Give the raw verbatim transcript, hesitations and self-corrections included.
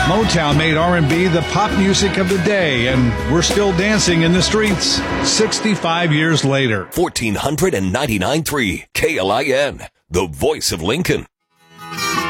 Motown made R and B the pop music of the day, and we're still dancing in the streets sixty-five years later. fourteen ninety-nine point three K L I N, the voice of Lincoln.